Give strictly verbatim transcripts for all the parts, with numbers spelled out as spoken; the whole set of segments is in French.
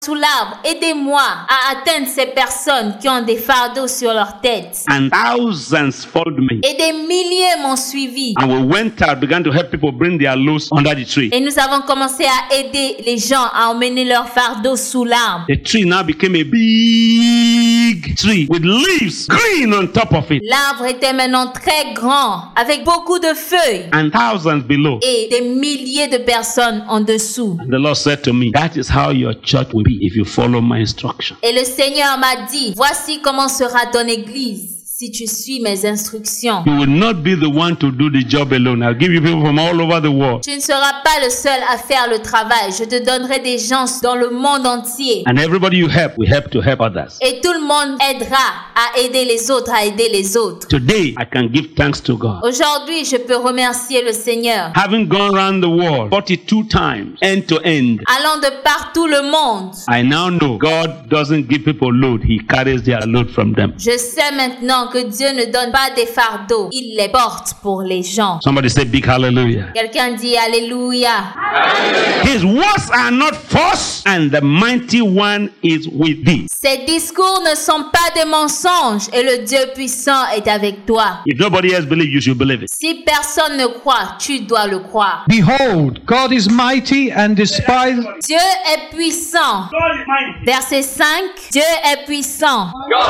sous l'arbre, aidez-moi à atteindre ces personnes qui ont des fardeaux sur leur tête. And thousands followed me. Et des milliers m'ont suivi. And we went out, began to help people bring their loads under the tree. Et nous avons commencé à aider les gens à emmener leurs fardeaux sous l'arbre. The tree now became a big tree with leaves green on top of it. L'arbre était maintenant très grand, avec beaucoup de feuilles. And thousands below. Et des milliers de personnes en dessous. And the Lord said to me, that is how your church will be if you follow my instruction. Et le Seigneur m'a dit, voici comment sera ton église si tu suis mes instructions. You will not be the one to do the job alone. I'll give you people from all over the world. Tu ne seras pas le seul à faire le travail. Je te donnerai des gens dans le monde entier. And everybody you help will help to help others. Et tout le monde aidera à aider les autres, à aider les autres. Today, I can give thanks to God. Aujourd'hui, je peux remercier le Seigneur. Having gone around the world forty-two times, end to end, Allant de partout le monde, I now know God doesn't give people load. He carries their load from them. je sais maintenant que Dieu ne donne pas des fardeaux, il les porte pour les gens. Somebody say big hallelujah. Quelqu'un dit Alléluia. His words are not false, and the mighty one is with thee. Ces discours ne sont pas des mensonges et le Dieu puissant est avec toi. If nobody else believes, you should believe it. Si personne ne croit, tu dois le croire. Behold, God is mighty and despised. Dieu est puissant. Verset cinq. Dieu est puissant.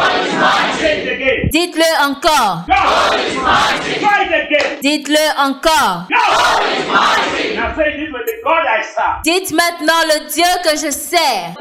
Dites-le encore. Dites-le encore. Dites maintenant le Dieu que je sers.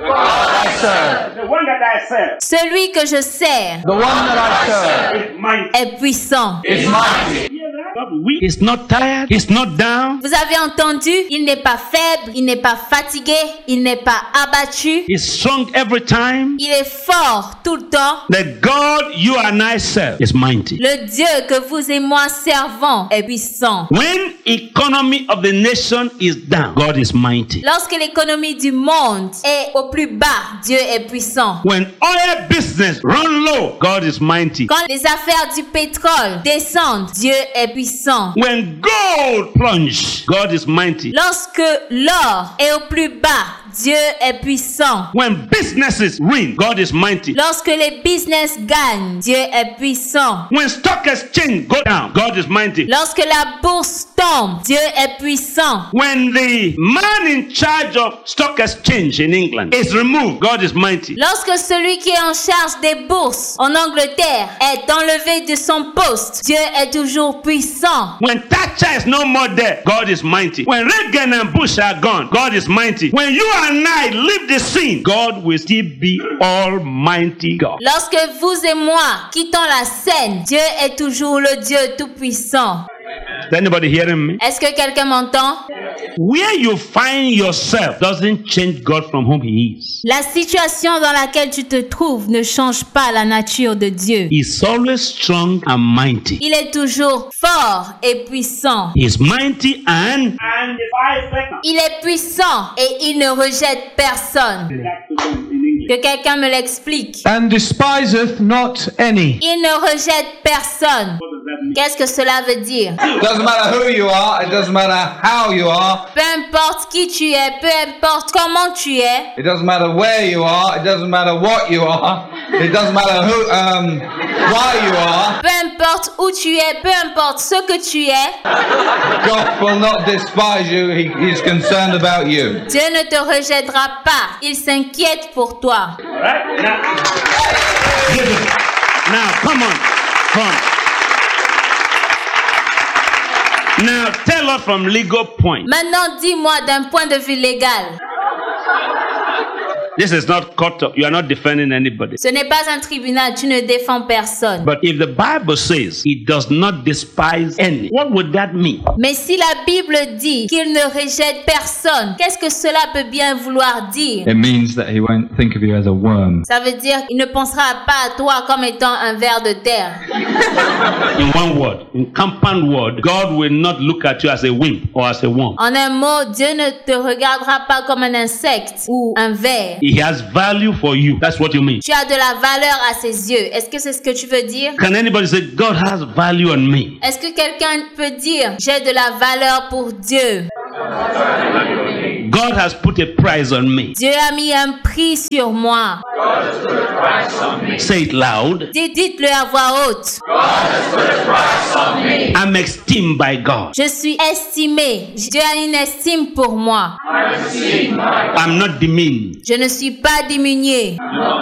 Celui que je sers The one that I serve est puissant. is mighty. He's not tired. He's not down. Vous avez entendu? Il n'est pas faible, il n'est pas fatigué, il n'est pas abattu. He's strong every time. Il est fort tout le temps. The God you and I serve is mighty. Le Dieu que vous et moi servons est puissant. When economy of the nation is down, God is mighty. Lorsque l'économie du monde est au plus bas, Dieu est puissant. When oil business run low, God is mighty. Quand les affaires du pétrole descendent, Dieu est puissant. When gold plunge, God is mighty. Lorsque l'or est au plus bas, Dieu est puissant. When businesses win, God is mighty. Lorsque les business gagnent, Dieu est puissant. When stock exchange go down, God is mighty. Lorsque la bourse tombe, Dieu est puissant. When the man in charge of stock exchange in England is removed, God is mighty. Lorsque celui qui est en charge des bourses en Angleterre est enlevé de son poste, Dieu est toujours puissant. When Thatcher is no more there, God is mighty. When Reagan and Bush are gone, God is mighty. When you and I leave the scene, God will still be Almighty God. Lorsque vous et moi quittons la scène, Dieu est toujours le Dieu tout-puissant. Is anybody hearing me? Est-ce que quelqu'un m'entend? Where you find yourself doesn't change God from whom He is. La situation dans laquelle tu te trouves ne change pas la nature de Dieu. He's always strong and mighty. Il est toujours fort et puissant. He's mighty and Il est puissant et il ne rejette personne. Que quelqu'un me l'explique. and despiseth not any. Il ne rejette personne. Qu'est-ce que cela veut dire? Doesn't matter who you are, it doesn't matter how you are, Peu importe qui tu es, peu importe comment tu es, it doesn't matter where you are, it doesn't matter what you are, it doesn't matter who, um, why you are, peu importe où tu es, peu importe ce que tu es, God will not despise you, he, He's concerned about you. Dieu ne te rejettera pas. Il s'inquiète pour toi. Right? Now, now come on. Come. Now tell us from legal point. Maintenant, dis-moi d'un point de vue légal. This is not court of, you are not defending anybody. Ce n'est pas un tribunal, tu ne défends personne. But if the Bible says He does not despise any, what would that mean? Mais si la Bible dit qu'il ne rejette personne, qu'est-ce que cela peut bien vouloir dire? It means that he won't think of you as a worm. Ça veut dire qu'il ne pensera pas à toi comme étant un ver de terre. In one word, in compound word, God will not look at you as a wimp or as a worm. En un mot, Dieu ne te regardera pas comme un insecte ou un ver. He has value for you. That's what you mean. Tu as de la valeur à ses yeux. Est-ce que c'est ce que tu veux dire? Can anybody say God has value on me? Est-ce que quelqu'un peut dire j'ai de la valeur pour Dieu? God has put a price on me. Dieu a mis un prix sur moi. Say it loud. Dites, dites-le à voix haute. I'm esteemed by God. Je suis estimé. Dieu a une estime pour moi. I'm not demeaned. Je ne suis pas diminué.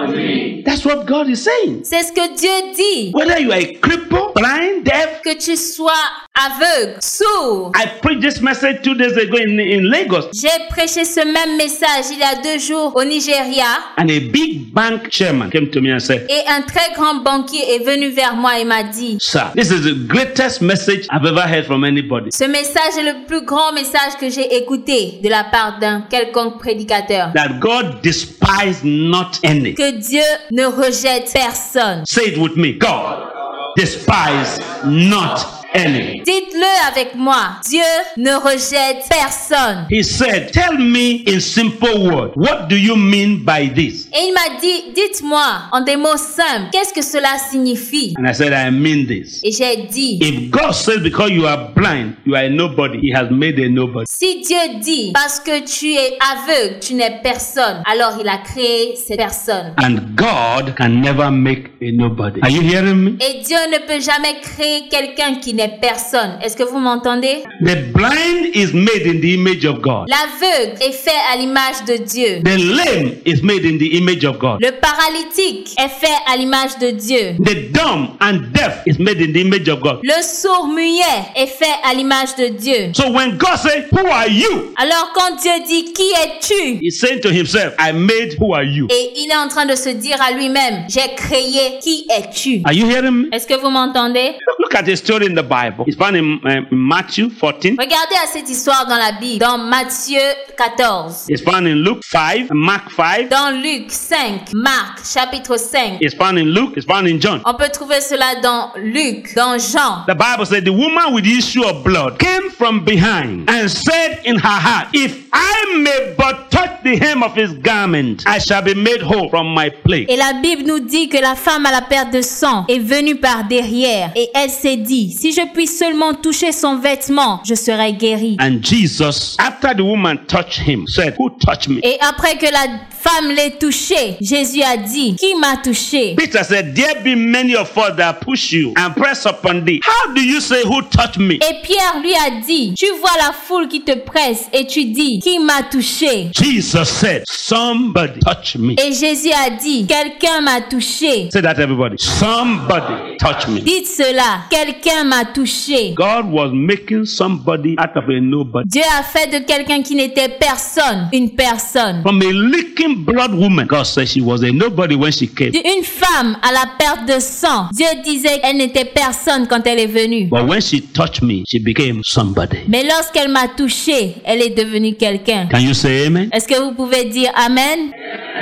That's what God is saying. C'est ce que Dieu dit. Whether you are a cripple, blind, deaf. Que tu sois aveugle, sourd. I preached this message two days ago in, in Lagos. J'ai prêché ce même message il y a deux jours au Nigeria. And a big bank chairman came to me and said, Et un très grand banquier est venu vers moi et m'a dit, Sir, this is the greatest message I've ever heard from anybody. ce message est le plus grand message que j'ai écouté de la part d'un quelconque prédicateur. That God despises not any. Que Dieu ne rejette personne. Say it with me. God despises not any. Dites-le avec moi. Dieu ne rejette personne. He said, tell me in simple words, what do you mean by this? Et il m'a dit, dites-moi en des mots simples, qu'est-ce que cela signifie? And I said, I mean this. Et j'ai dit, If God says because you are blind, you are a nobody, He has made a nobody. si Dieu dit, parce que tu es aveugle, tu n'es personne, alors il a créé cette personne. And God can never make a nobody. Are you hearing me? Et Dieu ne peut jamais créer quelqu'un qui n'est personne. Est-ce que vous m'entendez? The blind is made in the image of God. L'aveugle est fait à l'image de Dieu. The lame is made in the image of God. Le paralytique est fait à l'image de Dieu. The dumb and deaf is made in the image of God. Le sourd-muet est fait à l'image de Dieu. So when God says, who are you? Alors quand Dieu dit, qui es-tu? He's saying to himself, I made who are you. Et il est en train de se dire à lui-même, j'ai créé, qui es-tu? Are you hearing me? Est-ce que vous m'entendez? Look at the story in the Bible. It's found in uh, Matthew fourteen. Regardez à cette histoire dans la Bible, dans Matthieu quatorze. It's found in Luke five, Mark five. Dans Luc cinq, Marc chapitre cinq. It's found in Luke. It's found in John. On peut trouver cela dans Luc, dans Jean. The Bible said the woman with the issue of blood came from behind and said in her heart, if I may but touch the hem of his garment, I shall be made whole from my plague. Et la Bible nous dit que la femme à la perte de sang est venue par derrière et elle s'est dit, si je puis seulement toucher son vêtement, je serai guérie. And Jesus, after the woman touched him, said, who touched me? Et après que la femme l'ait touché, Jésus a dit, qui m'a touché? Peter said, there be many of us that push you and press upon thee. How do you say who touched me? Et Pierre lui a dit, tu vois la foule qui te presse et tu dis, qui m'a touché? Jesus said, somebody touched me. Et Jésus a dit, quelqu'un m'a touché. Say that everybody. Somebody touched me. Dites cela, quelqu'un m'a touché. God was making somebody out of a nobody. Dieu a fait de quelqu'un qui n'était personne, une personne. From a leaking blood woman, God said she was a nobody when she came. D'une femme à la perte de sang, Dieu disait qu'elle n'était personne quand elle est venue. But when she touched me, she became somebody. Mais lorsqu'elle m'a touché, elle est devenue quelqu'un. Can you say amen? Est-ce que vous pouvez dire amen?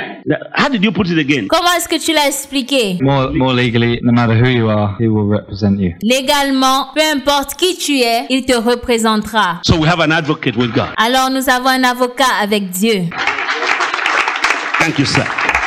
How did you put it again? Comment est-ce que tu l'as expliqué? More, more legally, no matter who you are, he will represent you. Légalement, peu importe qui tu es, il te représentera. So we have an advocate with God. Alors nous avons un avocat avec Dieu. Thank you, sir.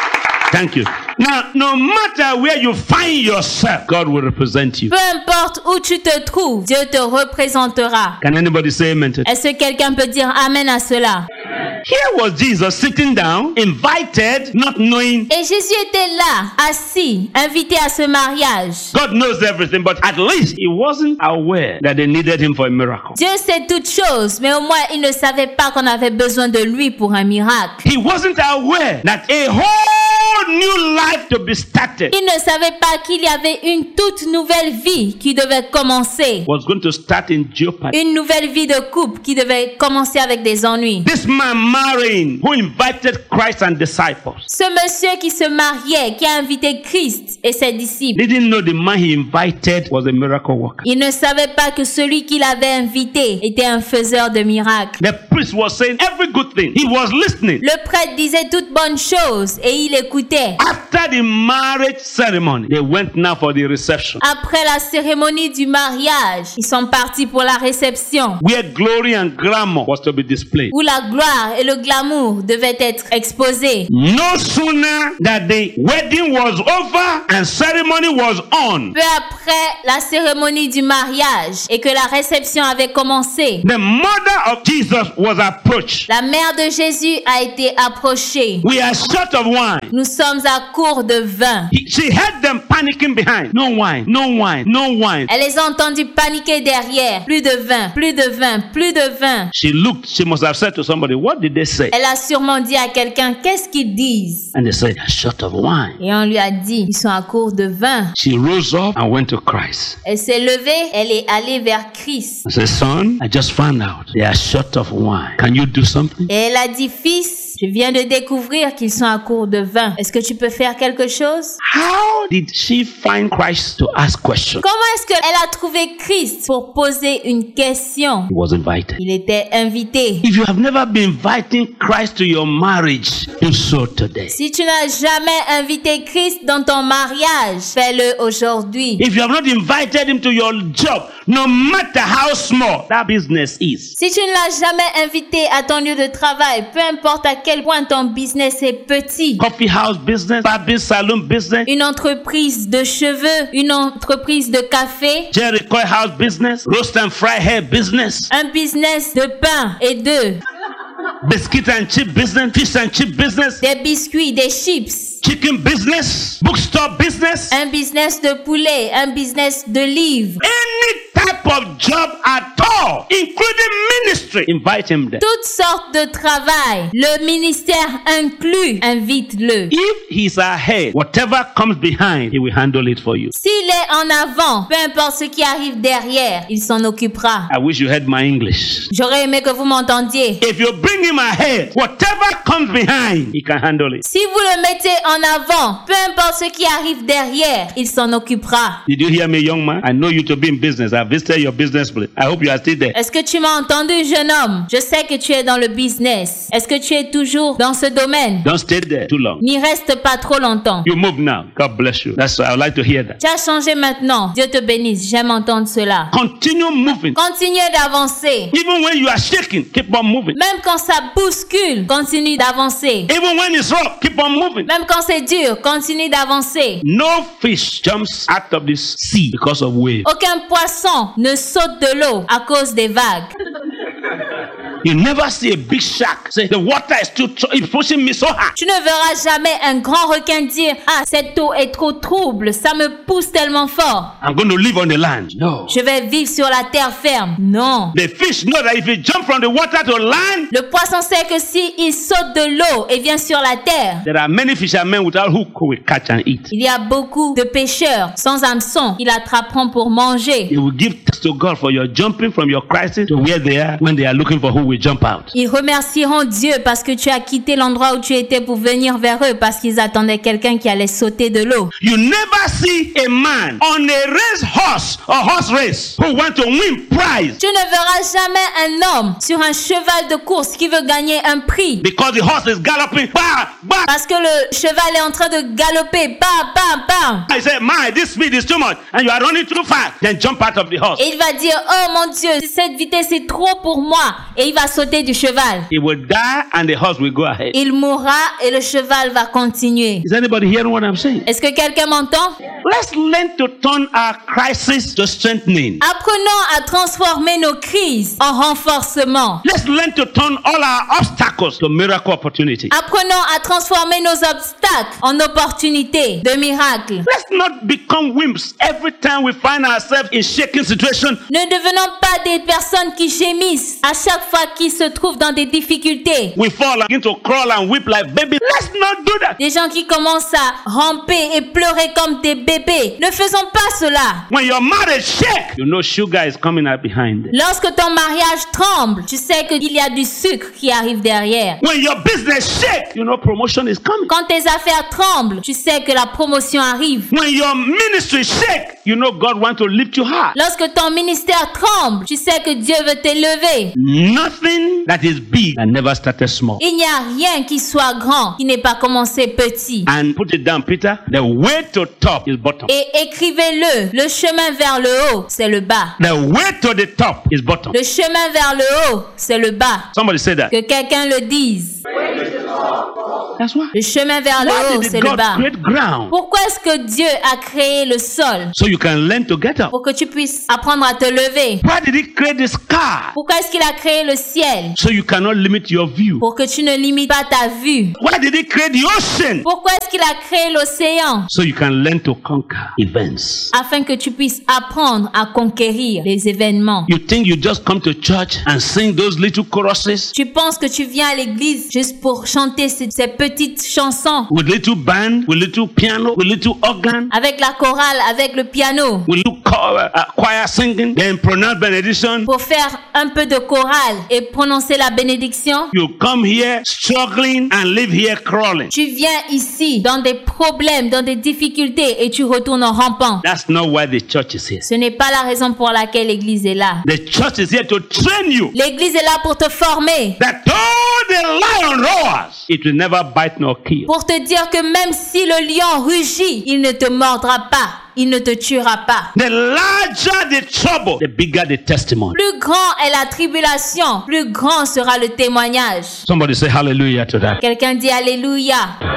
Thank you. Now, no matter where you find yourself, God will represent you. Peu importe où tu te trouves, Dieu te représentera. Can anybody say amen to that? Est-ce que quelqu'un peut dire amen à cela? Here was Jesus sitting down, invited, not knowing. Et Jésus était là, assis, invité à ce mariage. God knows everything, but at least he wasn't aware that they needed him for a miracle. Dieu sait toutes choses, mais au moins il ne savait pas qu'on avait besoin de lui pour un miracle. He wasn't aware that a whole new life to be started Il ne savait pas qu'il y avait une toute nouvelle vie qui devait commencer. was going to start in jeopardy. Une nouvelle vie de couple qui devait commencer avec des ennuis. This man marrying, who invited Christ and disciples, Ce monsieur qui se mariait, qui a invité Christ et ses disciples, didn't know the man he invited was a miracle worker. il ne savait pas que celui qu'il avait invité était un faiseur de miracles. The priest was saying every good thing. He was listening. Le prêtre disait toutes bonnes choses et il écoutait. s'apprêtaient. After the marriage ceremony, they went now for the reception, Après la cérémonie du mariage, ils sont partis pour la réception, where glory and glamour was to be displayed. où la gloire et le glamour devaient être exposés. No sooner that the wedding was over and ceremony was on, Peu après la cérémonie du mariage et que la réception avait commencé, the mother of Jesus was approached. la mère de Jésus a été approchée. We are short of wine. Nous sommes à court de vin. He- She heard them panicking behind. No wine, no wine, no wine. Elle les a entendus paniquer derrière. Plus de vin, plus de vin, plus de vin. She looked, she must have said to somebody, what did they say? Elle a sûrement dit à quelqu'un, qu'est-ce qu'ils disent? And they said, "They're short of wine." Et on lui a dit, ils sont à court de vin. She rose up and went to Christ. Elle s'est levée, elle est allée vers Christ. I said, son, I just found out they are short of wine. Can you do something? Et elle a dit, fils, je viens de découvrir qu'ils sont à court de vin. Est-ce que tu peux faire quelque chose? How did she find Christ to ask questions? Comment est-ce qu'elle a trouvé Christ pour poser une question? He was invited. Il était invité. If you have never been inviting Christ to your marriage, do so today. Si tu n'as jamais invité Christ dans ton mariage, fais-le aujourd'hui. If you have not invited him to your job, no matter how small that business is, Si tu ne l'as jamais invité à ton lieu de travail, peu importe à quel point ton business est petit, coffee house business, barber salon business, une entreprise de cheveux, une entreprise de café, Jericho house business, roast and fry hair business, un business de pain et d'œufs, biscuit and chip business, fish and chip business, des biscuits, des chips, chicken business, bookstore business, un business de poulet, un business de livres. any type of job at all, including ministry, invite him there. Toutes sortes de travail, le ministère inclus, invite-le. If he's ahead, whatever comes behind, he will handle it for you. S'il est en avant, peu importe ce qui arrive derrière, il s'en occupera. I wish you heard my English. J'aurais aimé que vous m'entendiez. If you bring him ahead, whatever comes behind, he can handle it. Si vous le mettez en avant, peu importe ce qui arrive derrière, il s'en occupera. Did you hear me, young man? I know you to be in business. I visited your business place. I hope you are still there. Est-ce que tu m'as entendu, jeune homme? Je sais que tu es dans le business. Est-ce que tu es toujours dans ce domaine? Don't stay there too long. N'y reste pas trop longtemps. You move now. God bless you. That's I would like to hear that. Tu as changé maintenant. Dieu te bénisse. J'aime entendre cela. Continue moving. Continuez d'avancer. Even when you are shaking, keep on moving. Même quand ça bouscule, continue d'avancer. Even when it's rough, keep on moving. Même quand c'est dur, continue d'avancer. No fish jumps out of this sea because of waves. Aucun poisson ne saute de l'eau à cause des vagues. You never see a big shark say the water is too tr- it's pushing me so hard. Tu ne verras jamais un grand requin dire « Ah, cette eau est trop trouble, ça me pousse tellement fort. I'm going to live on the land. No. Je vais vivre sur la terre ferme. » Non. The fish know that if you jump from the water to land, Le poisson sait que si il saute de l'eau et vient sur la terre, there are many fishermen without hook who will catch and eat. il y a beaucoup de pêcheurs sans hameçon qui l'attraperont pour manger. You will give thanks to God for your jumping from your crisis to where they are when they are looking for who will jump out. Ils remercieront Dieu parce que tu as quitté l'endroit où tu étais pour venir vers eux parce qu'ils attendaient quelqu'un qui allait sauter de l'eau. You never see a man on a race horse or horse race who want to win prize Tu ne verras jamais un homme sur un cheval de course qui veut gagner un prix because the horse is galloping. Bah, bah. parce que le cheval est en train de galoper. Bam, bam, bam. I say, my, this speed is too much, and you are running too fast. Then jump out of the horse. Et il va dire, oh mon Dieu, cette vitesse est trop pour moi. Et il va sauter du cheval. He will die, and the horse will go ahead. Il mourra et le cheval va continuer. Is anybody hearing what I'm saying? Est-ce que quelqu'un m'entend? Let's learn to turn our crisis to strengthening. Apprenons à transformer nos crises en renforcement. Let's learn to turn all our obstacles to miracle opportunity. Apprenons à transformer nos obstacles en opportunités de miracles. Let's not become wimps every time we find ourselves in shaking situation. Ne devenons pas des personnes qui gémissent à chaque fois qu'ils se trouvent dans des difficultés. We fall and begin to crawl and weep like babies. Let's not do that. Des gens qui commencent à ramper et pleurer comme des bébés. Ne faisons pas cela. When your marriage shake, you know sugar is coming out behind it. Lorsque ton mariage tremble, tu sais qu'il y a du sucre qui arrive derrière. When your business shake, you know promotion is coming. Quand tes affaires tremblent, tu sais que la promotion arrive. When your ministry shake, you know God wants to lift you high. Lorsque ton ministère tremble, tu sais que Dieu veut t'élever. Nothing nothing that is big and never started small. Il n'y a rien qui soit grand, qui n'ait pas commencé petit. And put it down, Peter. The way to top is bottom. Et écrivez-le, le chemin vers le haut, c'est le bas. The way to the top is bottom. Le chemin vers le haut, c'est le bas. Somebody say that. Que quelqu'un le dise. That's why. Le chemin vers le Why haut, did c'est le God bas. create ground? Pourquoi est-ce que Dieu a créé le sol? So you can learn to get up. Pour que tu puisses apprendre à te lever. Why did he create the sky? Pourquoi est-ce qu'il a créé le ciel? So you cannot limit your view. Pour que tu ne limites pas ta vue. Why did he create the ocean? Pourquoi est-ce qu'il a créé l'océan? So you can learn to conquer events. Afin que tu puisses apprendre à conquérir les événements. You think you just come to church and sing those little choruses Tu penses que tu viens à l'église juste pour chanter ces, ces petites chansons with little band, with little piano, with little organ, avec la chorale, avec le piano, with little choir, uh, choir singing, then pronounce benediction? pour faire un peu de chorale et prononcer la bénédiction? You come here struggling and live here crawling. Tu viens ici dans des problèmes, dans des difficultés et tu retournes en rampant. That's not why the church is here. Ce n'est pas la raison pour laquelle l'église est là. The church is here to train you L'église est là pour te former, that though the lion roars, it will never bite nor kill. pour te dire que même si le lion rugit, il ne te mordra pas, il ne te tuera pas. The larger the trouble, the bigger the testimony. Plus grand est la tribulation, plus grand sera le témoignage. Somebody say hallelujah to that. Quelqu'un dit Alléluia.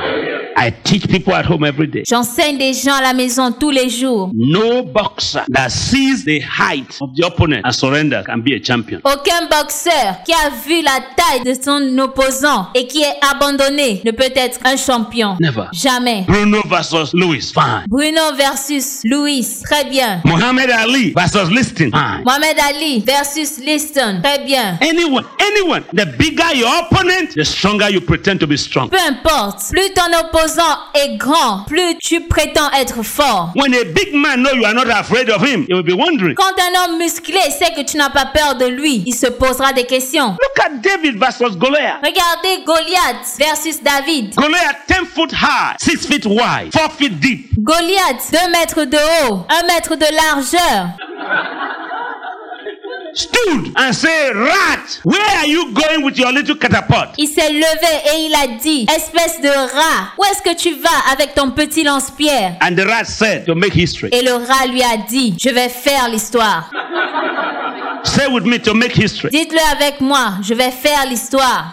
I teach people at home every day. J'enseigne des gens à la maison tous les jours. No boxer that sees the height of the opponent and surrender can be a champion. Aucun boxeur qui a vu la taille de son opposant et qui est abandonné ne peut être un champion. Never. Jamais. Bruno versus Lewis, fine. Bruno versus Louis, très bien. Muhammad Ali versus Liston, fine. Mohamed Ali versus Liston, très bien. Anyone, anyone. The bigger your opponent, the stronger you pretend to be strong. Peu importe, plus ton opposant est grand, plus tu prétends être fort. When a big man knows you are not afraid of him, he will be wondering. Quand un homme musclé sait que tu n'as pas peur de lui, il se posera des questions. Look at David versus Goliath. Regardez Goliath versus David. Goliath ten foot high, six feet wide, four feet deep. Goliath, deux mètres de haut, un mètre de largeur. Stood and say, rat, where are you going with your little catapult? Il s'est levé et il a dit, espèce de rat, où est-ce que tu vas avec ton petit lance-pierre? And the rat said, to make history. Et le rat lui a dit, je vais faire l'histoire. Say with me, to make history. Dites-le avec moi, je vais faire l'histoire.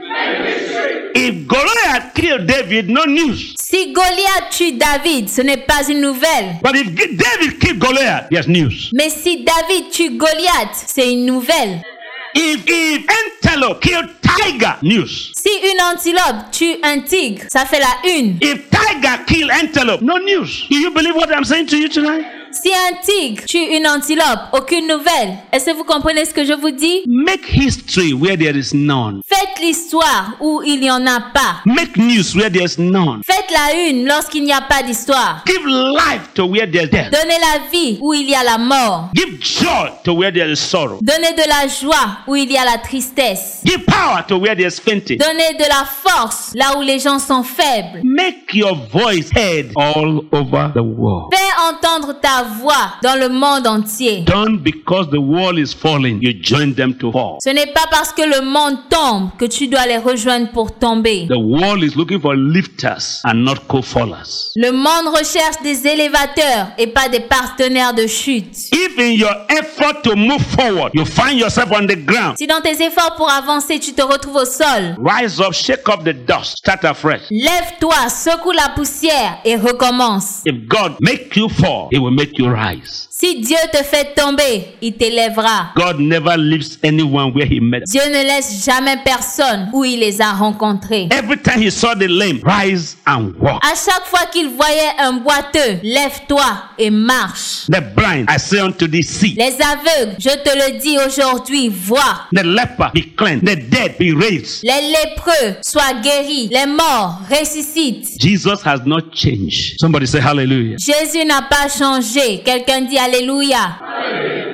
If Goliath killed David, no news. Si Goliath tue David, ce n'est pas une nouvelle. But if David killed Goliath, there's news. Mais si David tue Goliath, c'est une nouvelle. If, if antelope killed tiger, news. Si une antilope tue un tigre, ça fait la une. If tiger killed antelope, no news. Do you believe what I'm saying to you tonight? Si un tigre tue une antilope, aucune nouvelle. Est-ce que vous comprenez ce que je vous dis? Make history where there is none. Faites l'histoire où il n'y en a pas. Make news where there is none. Faites la une lorsqu'il n'y a pas d'histoire. Give life to where there is death. Donnez la vie où il y a la mort. Give joy to where there is sorrow. Donnez de la joie où il y a la tristesse. Give power to where there is fainting. Donnez de la force là où les gens sont faibles. Make your voice heard all over the world. Fais entendre ta voix dans le monde entier. Don't because the wall is falling, you join them to fall. Ce n'est pas parce que le monde tombe que tu dois les rejoindre pour tomber. The wall is looking for lifters and not co-fallers. Le monde recherche des élévateurs et pas des partenaires de chute. If in your effort to move forward, you find yourself on the ground, Si dans tes efforts pour avancer, tu te retrouves au sol, rise up, shake up the dust, start afresh. lève-toi, secoue la poussière et recommence. If God make you fall, He will make you rise. Si Dieu te fait tomber, il t'élèvera. God never leaves anyone where He met. Dieu ne laisse jamais personne où il les a rencontrés. Every time He saw the lame, rise and walk. À chaque fois qu'il voyait un boiteux, lève-toi et marche. The blind, I say unto thee, see. Les aveugles, je te le dis aujourd'hui, vois. The leper, be cleansed. The dead, be raised. Les lépreux, soient guéris. Les morts, ressuscitent. Jesus has not changed. Somebody say hallelujah. Jésus n'a pas changé. Quelqu'un dit Alléluia.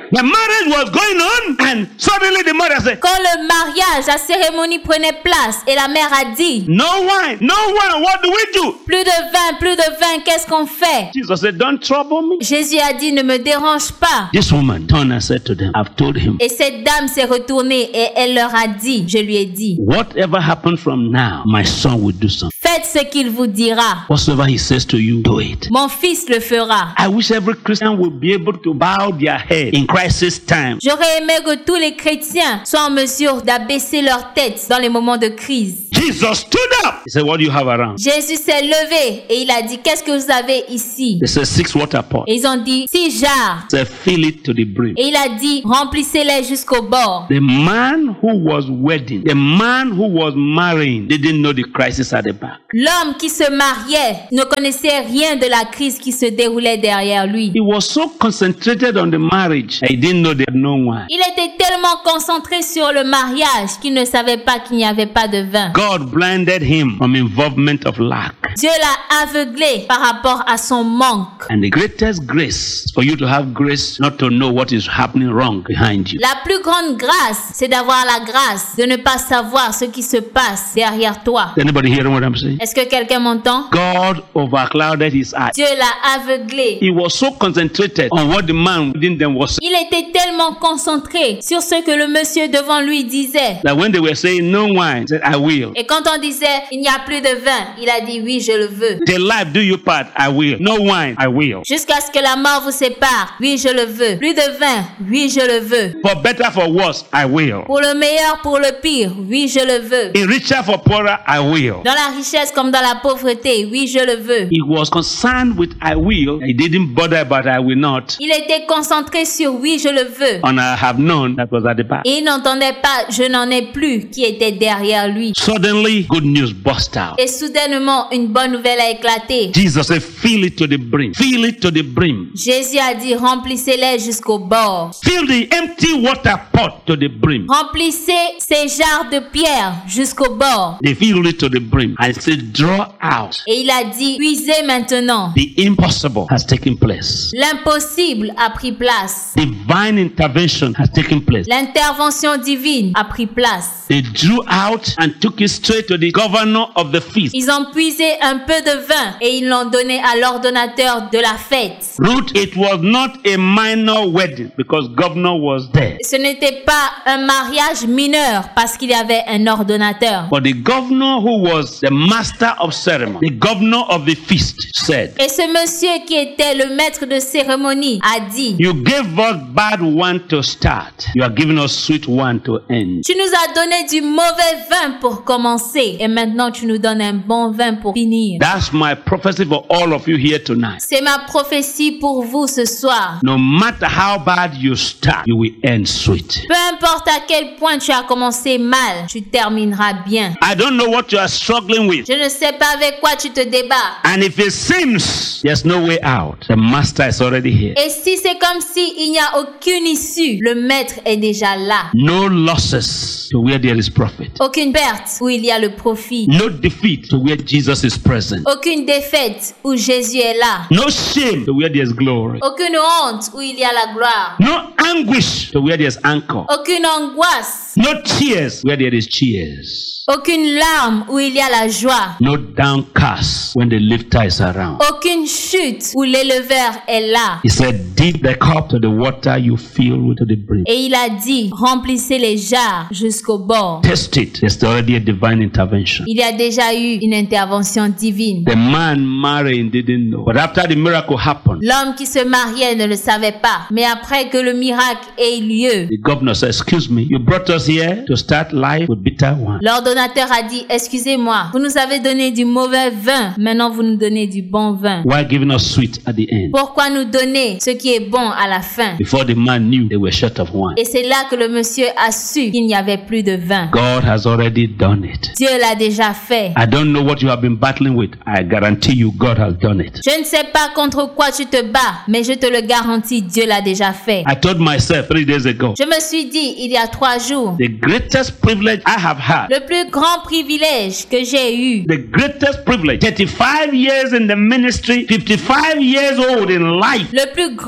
The marriage was going on, and suddenly the mother said, Quand le mariage, la cérémonie prenait place et la mère a dit, no wine, no wine, what do we do? plus de vin, plus de vin, qu'est-ce qu'on fait? Jesus said, don't trouble me. Jésus a dit, ne me dérange pas. This woman turned and said to them, I've told him, Et cette dame s'est retournée et elle leur a dit, je lui ai dit, whatever happens from now, my son will do something. faites ce qu'il vous dira. Whatsoever he says to you, do it. Mon fils le fera. I wish every Christian would be able to bow their head in crisis time. J'aurais aimé que tous les chrétiens soient en mesure d'abaisser leur tête dans les moments de crise. Jesus stood up. He said, what do you have around? Jésus s'est levé et il a dit, qu'est-ce que vous avez ici? They said, six water pots. Et ils ont dit, six jarres. He said, fill it to the brim. Et il a dit, remplissez-les jusqu'au bord. The man who was wedding, the man who was marrying, didn't know the crisis at the back. L'homme qui se mariait ne connaissait rien de la crise qui se déroulait derrière lui. He was so concentrated on the marriage, he didn't know they had no wine. Il était tellement concentré sur le mariage qu'il ne savait pas qu'il n'y avait pas de vin. God blinded him from involvement of lack. Dieu l'a aveuglé par rapport à son manque. And the greatest grace is for you to have grace not to know what is happening wrong behind you. La plus grande grâce, c'est d'avoir la grâce de ne pas savoir ce qui se passe derrière toi. Is anybody hearing what I'm saying? Est-ce que quelqu'un m'entend? God overclouded his eyes. Dieu l'a aveuglé. He was so concentrated on what the man within them was saying Il était tellement concentré sur ce que le monsieur devant lui disait. that when they were saying no wine, he said, I will. Et quand on disait, il n'y a plus de vin, il a dit, oui, je le veux. Till life do you part, I will. No wine, I will. Jusqu'à ce que la mort vous sépare, oui, je le veux. Plus de vin, oui, je le veux. For better, for worse, I will. Pour le meilleur, pour le pire, oui, je le veux. In richer, for poorer, I will. Dans la richesse comme dans la pauvreté, oui, je le veux. He was concerned with I will. He didn't bother about I will not. Il était concentré sur oui, je le veux. And I have known that was at the back. Et il n'entendait pas, je n'en ai plus, qui était derrière lui. Suddenly, good news burst out. Et soudainement, une bonne nouvelle a éclaté. Jesus said, fill it to the brim. Fill it to the brim. Jésus a dit, remplissez-les jusqu'au bord. Fill the empty water pot to the brim. Remplissez ces jarres de pierre jusqu'au bord. They filled it to the brim. And he said, draw out. Et il a dit, puisez maintenant. The impossible has taken place. L'impossible a pris place. Divine intervention has taken place. L'intervention divine a pris place. They drew out and took it straight to the governor of the feast. Ils ont puisé un peu de vin et ils l'ont donné à l'ordonnateur de la fête. Ruth, it was not a minor wedding because governor was there. Ce n'était pas un mariage mineur parce qu'il y avait un ordonnateur. But the governor who was the master of ceremony, the governor of the feast, said, Et ce monsieur qui était le maître de cérémonie a dit, you gave us bad wine to start. You are giving us sweet wine to end. tu nous as donné du mauvais vin pour commencer et maintenant tu nous donnes un bon vin pour finir. That's my prophecy for all of you here tonight. C'est ma prophétie pour vous ce soir. No matter how bad you start, you will end sweet. Peu importe à quel point tu as commencé mal, tu termineras bien. I don't know what you are struggling with. Je ne sais pas avec quoi tu te débats. And if it seems there's no way out, the master is already here. Et si c'est comme si il n'y a aucune issue, le maître est déjà là. No losses to where there is profit. Aucune perte où il y a le profit. No defeat to where Jesus is present. Aucune défaite où Jésus est là. No shame to where there is glory. Aucune honte où il y a la gloire. No anguish to where there is anchor. Aucune angoisse. No tears where there is cheers. Aucune larme où il y a la joie. No downcast when the lifter is around. Aucune chute où l'éleveur est là. He said, dip the cup to the water you fill to the brim. Et il a dit, remplissez les jarres jusqu'au bord. Test it. There's already a divine intervention. Il y a déjà eu une intervention divine. The man marrying didn't know. But after the miracle happened, L'homme qui se mariait ne le savait pas. Mais après que le miracle ait eu lieu, the governor said, excuse me, you brought us here to start life with bitter wine. l'ordonnateur a dit, excusez-moi, vous nous avez donné du mauvais vin, maintenant vous nous donnez du bon vin. Why giving us sweet at the end? Pourquoi nous donner ce qui est bon à la fin? Before the man knew they were short of wine. Et c'est là que le monsieur a su qu'il n'y avait plus de vin. God has already done it. Dieu l'a déjà fait. I don't know what you have been battling with. I guarantee you God has done it. Je ne sais pas contre quoi tu te bats, mais je te le garantis, Dieu l'a déjà fait. I told myself three days ago, Je me suis dit, il y a trois jours, the greatest privilege I have had, le plus grand privilège que j'ai eu, the greatest privilege, thirty-five years in the ministry, fifty-five years old in life, le plus grand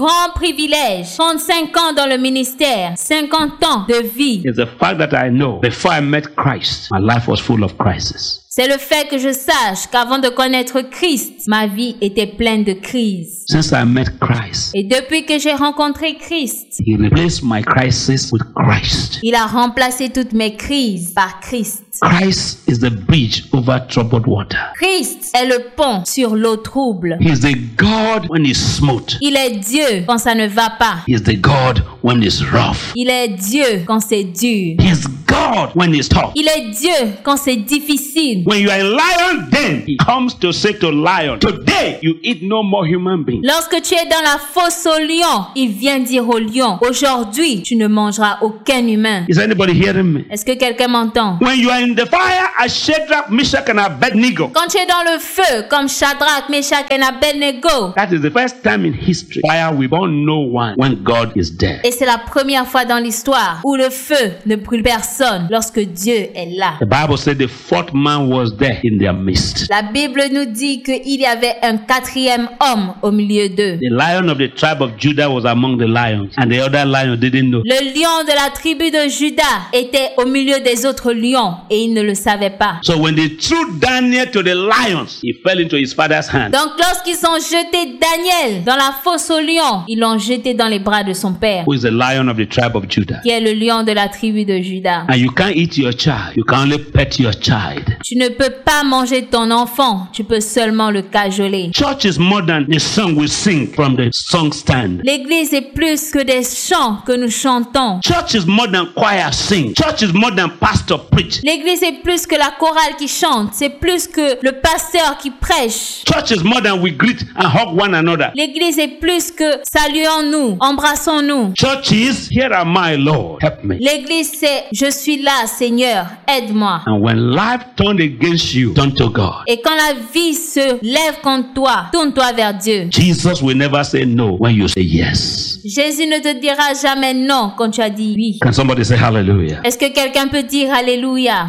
grand privilège. trente-cinq ans dans le ministère, cinquante ans de vie. It's the fact that I know before I met Christ, my life was full of crisis. C'est le fait que je sache qu'avant de connaître Christ, ma vie était pleine de crises. Since I met Christ, Et depuis que j'ai rencontré Christ, He replaced my crisis with Christ. il a remplacé toutes mes crises par Christ. Christ is the bridge over troubled water. Christ est le pont sur l'eau trouble. He is the God when He's smooth. Il est Dieu quand ça ne va pas. He is the God when it's rough. Il est Dieu quand c'est dur. He is God when it's tough. Il est Dieu quand c'est difficile. When you are a lion, then He comes to say to lion, today you eat no more human being. Lorsque tu es dans la fosse au lion, il vient dire au lion, aujourd'hui, tu ne mangeras aucun humain. Is anybody hearing me? Est-ce que quelqu'un m'entend? When you are in the fire as Shadrach, Meshach, and Abednego, Quand tu es dans le feu, comme Shadrach, Meshach et Abednego, that is the first time in history fire will burn no one when God is there. et c'est la première fois dans l'histoire où le feu ne brûle personne lorsque Dieu est là. The Bible said the fourth man was there in their midst. La Bible nous dit qu'il y avait un quatrième homme au milieu d'eux. The lion of the tribe of Judah was among the lions, and the other lion didn't know. Le lion de la tribu de Juda était au milieu des autres lions et il ne le savait pas. So when they threw Daniel to the lions, he fell into his father's hand. Donc lorsqu'ils ont jeté Daniel dans la fosse aux lions, ils l'ont jeté dans les bras de son père, Who is the lion of the tribe of Judah? qui est le lion de la tribu de Juda. And you can't eat your child. You can only pet your child. Tu ne peux pas manger ton enfant, tu peux seulement le cajoler. Church is more than the song we sing from the song stand. L'église est plus que des chants que nous chantons. Church is more than choir sing. Church is more than pastor preach. L'église est plus que la chorale qui chante, c'est plus que le pasteur qui prêche. Church is more than we greet and hug one another. L'église est plus que saluons-nous, embrassons-nous. Church is, here am I, Lord, help me. L'église c'est je suis là, Seigneur, aide-moi. And when life turned against you, turn to God. Et quand la vie se lève contre toi, tourne-toi vers Dieu. Jesus will never say no when you say yes. Jésus ne te dira jamais non quand tu as dit oui. Can somebody say hallelujah? Est-ce que quelqu'un peut dire Alléluia?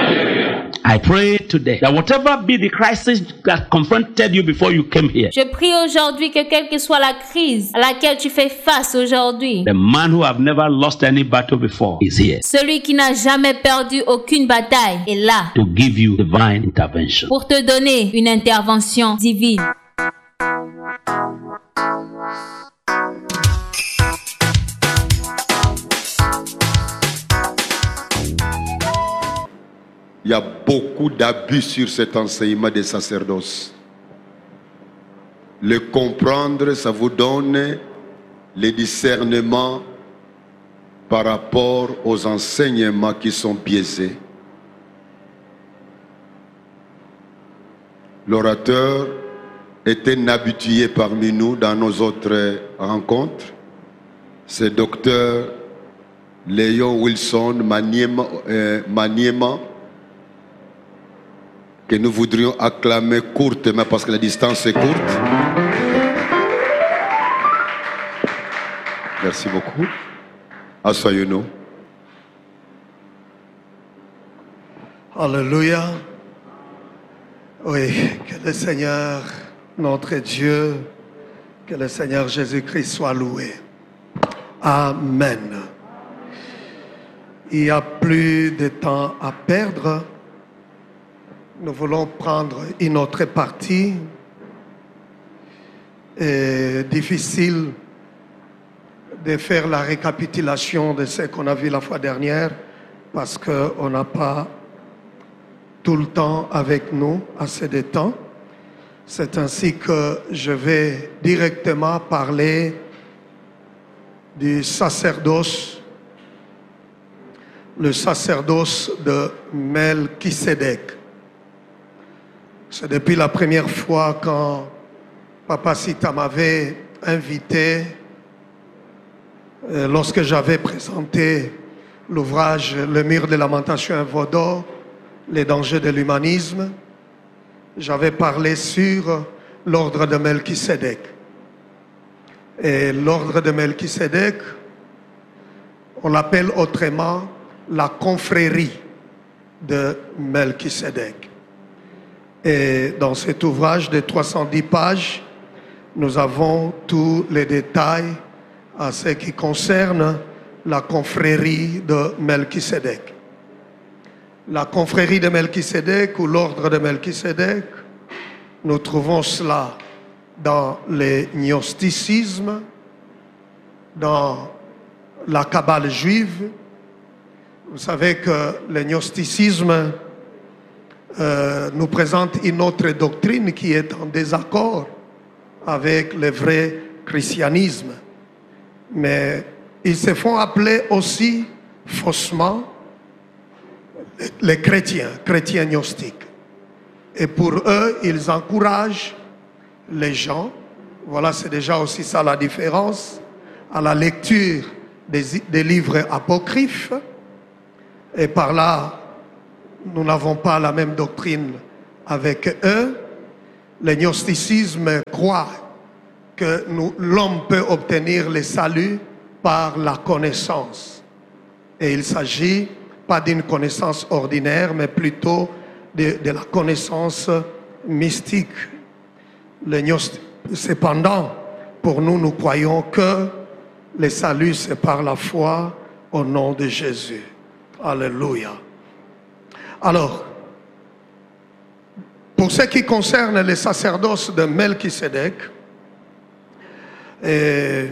I pray today that whatever be the crisis that confronted you before you came here, Je prie aujourd'hui que quelle que soit la crise à laquelle tu fais face aujourd'hui, the man who have never lost any battle before is here celui qui n'a jamais perdu aucune bataille est là to give you divine intervention. pour te donner une intervention divine. Il y a beaucoup d'abus sur cet enseignement des sacerdoces. Le comprendre, ça vous donne le discernement par rapport aux enseignements qui sont biaisés. L'orateur est un habitué parmi nous dans nos autres rencontres. C'est docteur Léon Wilson Maniema, euh, Maniema, que nous voudrions acclamer courtement parce que la distance est courte. Merci beaucoup. Asseyez-nous. Alléluia. Oui, que le Seigneur, notre Dieu, que le Seigneur Jésus-Christ soit loué. Amen. Il n'y a plus de temps à perdre. Nous voulons prendre une autre partie. Et difficile de faire la récapitulation de ce qu'on a vu la fois dernière parce qu'on n'a pas tout le temps avec nous, assez de temps. C'est ainsi que je vais directement parler du sacerdoce, le sacerdoce de Melchisédek. C'est depuis la première fois quand Papa Sita m'avait invité, euh, lorsque j'avais présenté l'ouvrage Le mur de lamentation à Vaudor, les dangers de l'humanisme, j'avais parlé sur l'ordre de Melchisédek. Et l'ordre de Melchisédek, on l'appelle autrement la confrérie de Melchisédek. Et dans cet ouvrage de trois cent dix pages, nous avons tous les détails à ce qui concerne la confrérie de Melchisédek. La confrérie de Melchisédek ou l'ordre de Melchisédek, nous trouvons cela dans les gnosticismes, dans la Kabbale juive. Vous savez que le gnosticisme euh, nous présente une autre doctrine qui est en désaccord avec le vrai christianisme. Mais ils se font appeler aussi faussement les chrétiens, chrétiens gnostiques. Et pour eux, ils encouragent les gens, voilà, c'est déjà aussi ça la différence, à la lecture des, des livres apocryphes. Et par là, nous n'avons pas la même doctrine avec eux. Le gnosticisme croit que nous, l'homme peut obtenir le salut par la connaissance. Et il s'agit pas d'une connaissance ordinaire, mais plutôt de, de la connaissance mystique. Le gnosti... Cependant, pour nous, nous croyons que le salut, c'est par la foi au nom de Jésus. Alléluia. Alors, pour ce qui concerne le sacerdoce de Melchisédek, et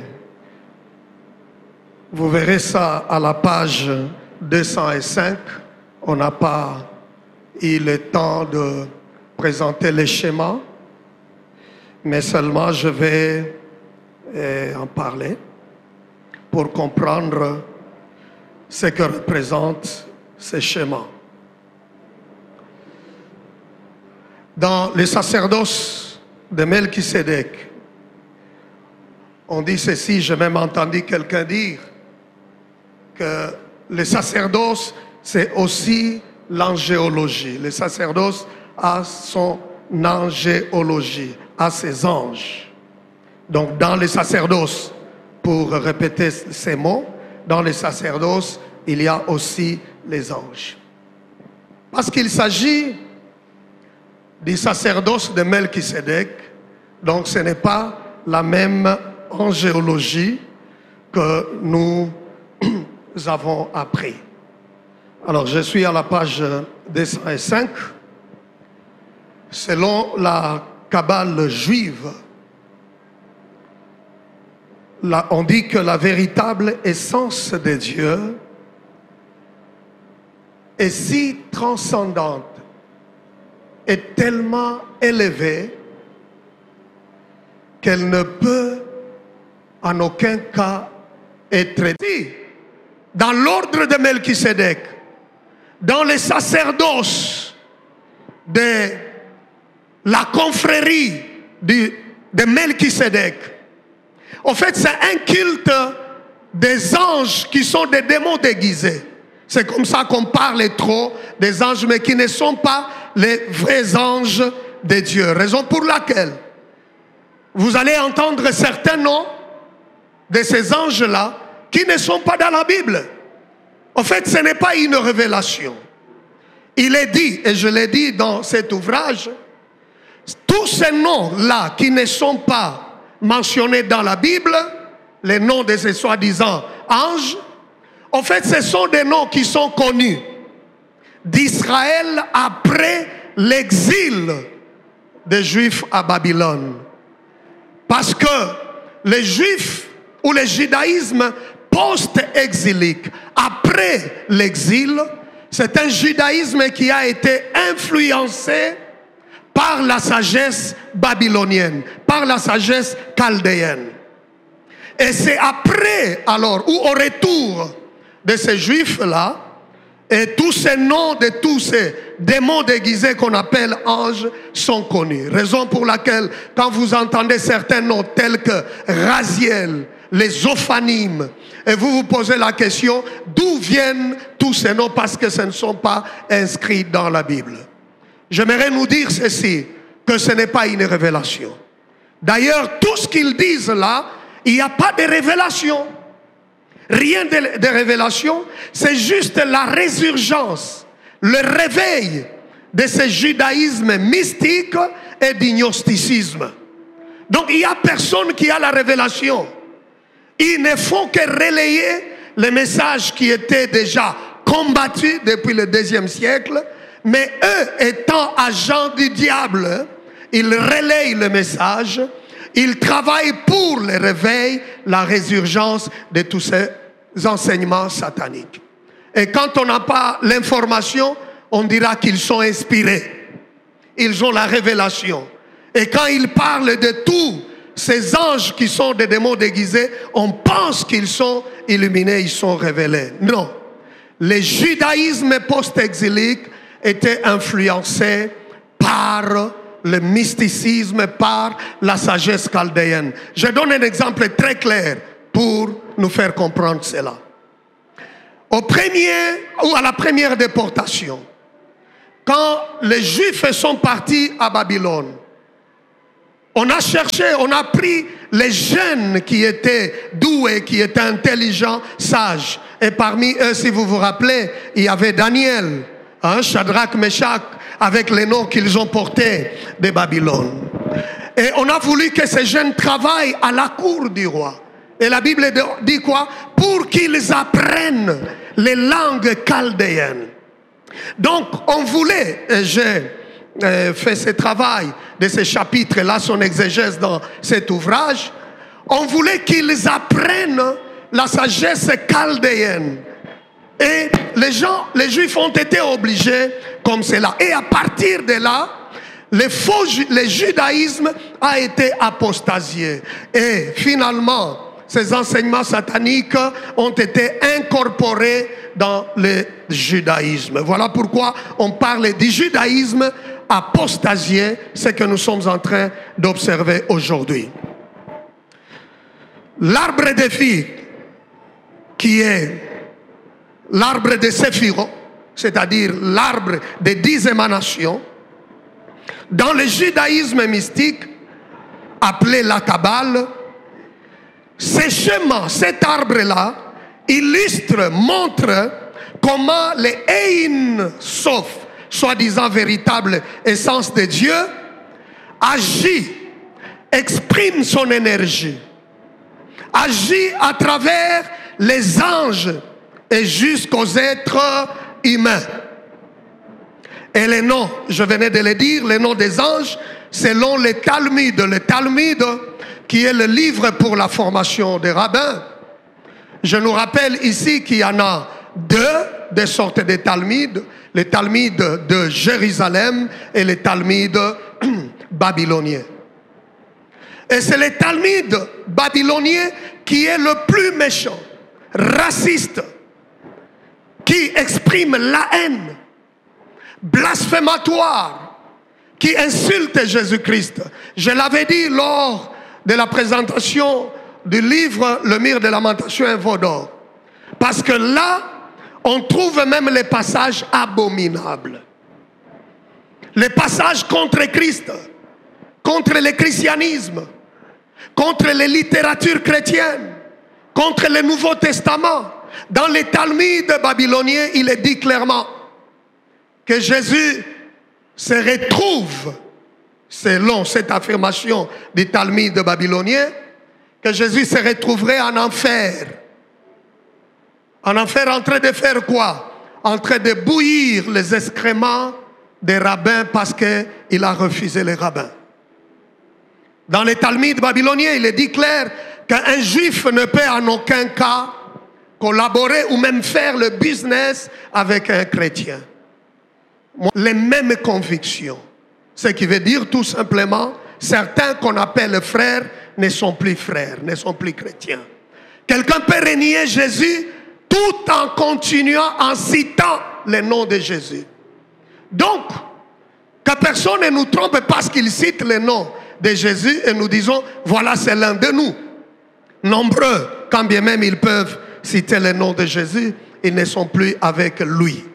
vous verrez ça à la page deux cent cinq. On n'a pas eu le temps de présenter les schémas, mais seulement je vais eh, en parler pour comprendre ce que représentent ces schémas. Dans le sacerdoce de Melchisédek, on dit ceci, j'ai même entendu quelqu'un dire que le sacerdoce, c'est aussi l'angéologie. Le sacerdoce a son angéologie, a ses anges. Donc dans le sacerdoce, pour répéter ces mots, dans le sacerdoce, il y a aussi les anges. Parce qu'il s'agit du sacerdoce de Melchisédek, donc ce n'est pas la même angéologie que nous avons appris. Alors je suis à la page deux cent cinq. Selon la Kabbale juive, là, on dit que la véritable essence de Dieu est si transcendante et tellement élevée qu'elle ne peut en aucun cas être dit. Dans l'ordre de Melchisédek, dans les sacerdoces de la confrérie de, de Melchisédek, en fait, c'est un culte des anges qui sont des démons déguisés. C'est comme ça qu'on parle trop des anges, mais qui ne sont pas les vrais anges de Dieu. Raison pour laquelle vous allez entendre certains noms de ces anges-là qui ne sont pas dans la Bible. En fait, ce n'est pas une révélation. Il est dit, et je l'ai dit dans cet ouvrage, tous ces noms-là qui ne sont pas mentionnés dans la Bible, les noms de ces soi-disant anges, en fait, ce sont des noms qui sont connus d'Israël après l'exil des Juifs à Babylone. Parce que les Juifs ou le judaïsme post-exilique, après l'exil, c'est un judaïsme qui a été influencé par la sagesse babylonienne, par la sagesse chaldéenne. Et c'est après, alors, ou au retour de ces Juifs-là, et tous ces noms de tous ces démons déguisés qu'on appelle anges sont connus. Raison pour laquelle, quand vous entendez certains noms tels que Raziel, les Ophanimes, et vous vous posez la question, d'où viennent tous ces noms? Parce que ce ne sont pas inscrits dans la Bible. J'aimerais nous dire ceci, que ce n'est pas une révélation. D'ailleurs, tout ce qu'ils disent là, il n'y a pas de révélation. Rien de, de révélation, c'est juste la résurgence, le réveil de ce judaïsme mystique et du gnosticisme. Donc il n'y a personne qui a la révélation. Ils ne font que relayer les messages qui étaient déjà combattus depuis le deuxième siècle. Mais eux, étant agents du diable, ils relayent le message. Ils travaillent pour le réveil, la résurgence de tous ces enseignements sataniques. Et quand on n'a pas l'information, on dira qu'ils sont inspirés. Ils ont la révélation. Et quand ils parlent de tous ces anges qui sont des démons déguisés, on pense qu'ils sont illuminés, ils sont révélés. Non. Le judaïsme post-exilique était influencé par le mysticisme, par la sagesse chaldéenne. Je donne un exemple très clair pour nous faire comprendre cela. Au premier, ou à la première déportation, quand les Juifs sont partis à Babylone, on a cherché, on a pris les jeunes qui étaient doués, qui étaient intelligents, sages. Et parmi eux, si vous vous rappelez, il y avait Daniel, hein, Shadrach, Meshach, avec les noms qu'ils ont portés de Babylone. Et on a voulu que ces jeunes travaillent à la cour du roi. Et la Bible dit quoi? Pour qu'ils apprennent les langues chaldéennes. Donc, on voulait, et j'ai euh, fait ce travail de ce chapitre-là, son exégèse dans cet ouvrage, on voulait qu'ils apprennent la sagesse chaldéenne. Et les gens, les Juifs ont été obligés comme cela. Et à partir de là, le faux, le judaïsme a été apostasié. Et finalement, ces enseignements sataniques ont été incorporés dans le judaïsme. Voilà pourquoi on parle du judaïsme apostasié, ce que nous sommes en train d'observer aujourd'hui. L'arbre de vie, qui est l'arbre de Séphiro, c'est-à-dire l'arbre des dix émanations, dans le judaïsme mystique, appelé la Kabbale, ce schéma, cet arbre-là, illustre, montre comment les Ein Sof, soi-disant véritable essence de Dieu, agit, exprime son énergie, agit à travers les anges et jusqu'aux êtres humains. Et les noms, je venais de le dire, les noms des anges, selon les Talmuds. Le Talmud, qui est le livre pour la formation des rabbins. Je nous rappelle ici qu'il y en a deux, des sortes de Talmuds. Les Talmuds de Jérusalem et les Talmuds babyloniens. Et c'est le Talmud babylonien qui est le plus méchant, raciste, qui exprime la haine, blasphématoire, qui insulte Jésus-Christ. Je l'avais dit lors de la présentation du livre Le Mur des Lamentations et Veau d'Or. Parce que là, on trouve même les passages abominables. Les passages contre Christ, contre le christianisme, contre les littératures chrétiennes, contre le Nouveau Testament. Dans les Talmuds babyloniens, il est dit clairement que Jésus se retrouve, selon cette affirmation du Talmud babylonien, que Jésus se retrouverait en enfer. En enfer, en train de faire quoi? En train de bouillir les excréments des rabbins parce qu'il a refusé les rabbins. Dans les Talmuds babyloniens, il est dit clair qu'un juif ne peut en aucun cas collaborer ou même faire le business avec un chrétien. Les mêmes convictions. Ce qui veut dire tout simplement, certains qu'on appelle frères ne sont plus frères, ne sont plus chrétiens. Quelqu'un peut renier Jésus tout en continuant en citant le nom de Jésus. Donc, que personne ne nous trompe parce qu'il cite le nom de Jésus et nous disons, voilà, c'est l'un de nous. Nombreux, quand bien même ils peuvent citer le nom de Jésus, ils ne sont plus avec lui.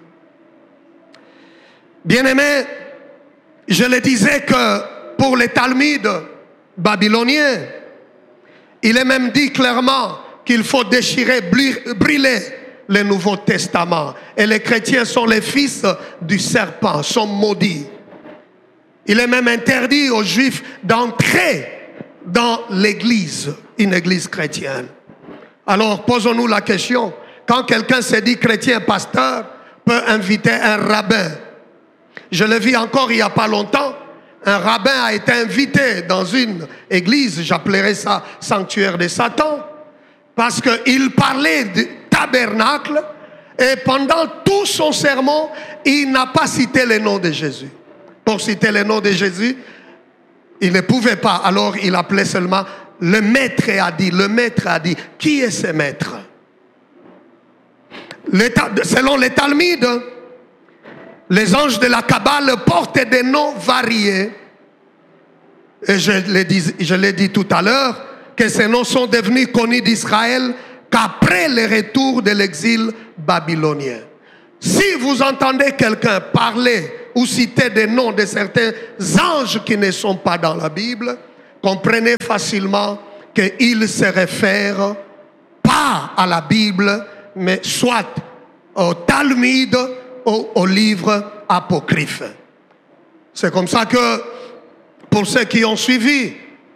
Bien-aimés, je le disais que pour les Talmuds babyloniens, il est même dit clairement qu'il faut déchirer, brûler le Nouveau Testament. Et les chrétiens sont les fils du serpent, sont maudits. Il est même interdit aux Juifs d'entrer dans l'église, une église chrétienne. Alors, posons-nous la question, quand quelqu'un se dit chrétien pasteur, peut inviter un rabbin. Je l'ai vu encore il n'y a pas longtemps, un rabbin a été invité dans une église, j'appellerais ça sanctuaire de Satan, parce qu'il parlait du tabernacle et pendant tout son sermon, il n'a pas cité le nom de Jésus. Pour citer le nom de Jésus, il ne pouvait pas, alors il appelait seulement le maître a dit, le maître a dit. Qui est ce maître? Selon les Talmuds, les anges de la Kabbale portent des noms variés. Et je l'ai dit, je l'ai dit tout à l'heure, que ces noms sont devenus connus d'Israël qu'après le retour de l'exil babylonien. Si vous entendez quelqu'un parler ou citer des noms de certains anges qui ne sont pas dans la Bible, comprenez facilement qu'il se réfère pas à la Bible, mais soit au Talmud ou au livre apocryphe. C'est comme ça que, pour ceux qui ont suivi,